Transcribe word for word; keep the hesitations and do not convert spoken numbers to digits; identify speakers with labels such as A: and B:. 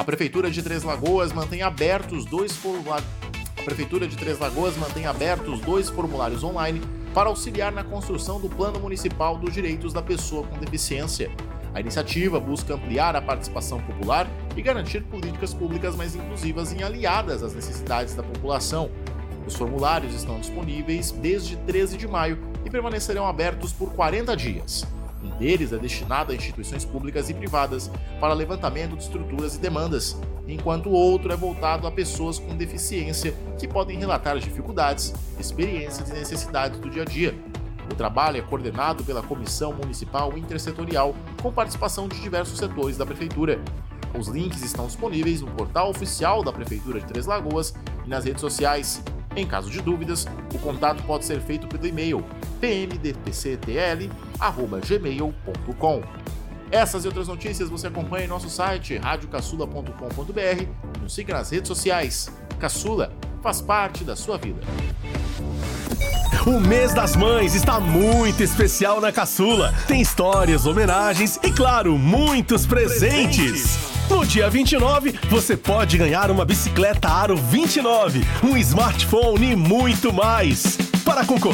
A: Prefeitura de Três Lagoas mantém abertos dois formulários. A Prefeitura de Três Lagoas mantém abertos dois formulários online para auxiliar na construção do Plano Municipal dos Direitos da Pessoa com Deficiência. A iniciativa busca ampliar a participação popular e garantir políticas públicas mais inclusivas e aliadas às necessidades da população. Os formulários estão disponíveis desde treze de maio e permanecerão abertos por quarenta dias. Um deles é destinado a instituições públicas e privadas para levantamento de estruturas e demandas, enquanto o outro é voltado a pessoas com deficiência que podem relatar dificuldades, experiências e necessidades do dia a dia. O trabalho é coordenado pela Comissão Municipal Intersetorial, com participação de diversos setores da Prefeitura. Os links estão disponíveis no portal oficial da Prefeitura de Três Lagoas e nas redes sociais. Em caso de dúvidas, o contato pode ser feito pelo e-mail p m d p c t l arroba gmail ponto com. Essas e outras notícias você acompanha em nosso site rádio caçula ponto com ponto b r e nos siga nas redes sociais. Caçula faz parte da sua vida.
B: O mês das mães está muito especial na Caçula. Tem histórias, homenagens e, claro, muitos presentes. No dia vinte e nove, você pode ganhar uma bicicleta Aro vinte e nove, um smartphone e muito mais. Para concorrer